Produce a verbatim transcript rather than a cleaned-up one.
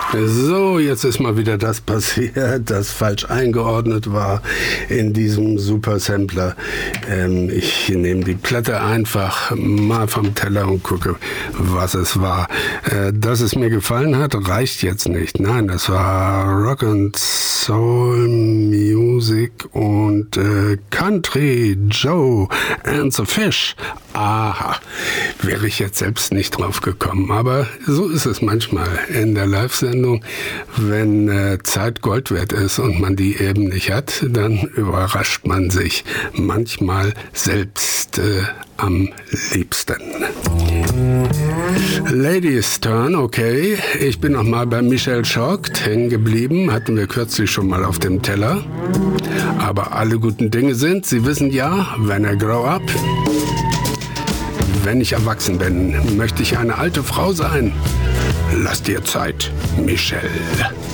So, jetzt ist mal wieder das passiert, das falsch eingeordnet war in diesem Supersampler. Ähm, ich nehme die Platte einfach mal vom Teller und gucke, was es war. Äh, dass es mir gefallen hat, reicht jetzt nicht. Nein, das war Rock and Soul Music und äh, Country Joe and the Fish. Aha, wäre ich jetzt selbst nicht drauf gekommen. Aber so ist es manchmal in der Live-Sendung. Wenn äh, Zeit Gold wert ist und man die eben nicht hat, dann überrascht man sich manchmal selbst äh, am liebsten. Ladies Turn, okay. Ich bin noch mal bei Michelle Shocked hängen geblieben. Hatten wir kürzlich schon mal auf dem Teller. Aber alle guten Dinge sind, Sie wissen ja, when I grow up. Wenn ich erwachsen bin, möchte ich eine alte Frau sein. Lass dir Zeit, Michelle.